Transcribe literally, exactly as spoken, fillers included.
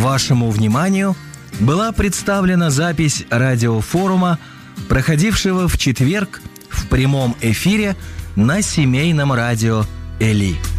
Вашему вниманию была представлена запись радиофорума, проходившего в четверг в прямом эфире на семейном радио «Эли».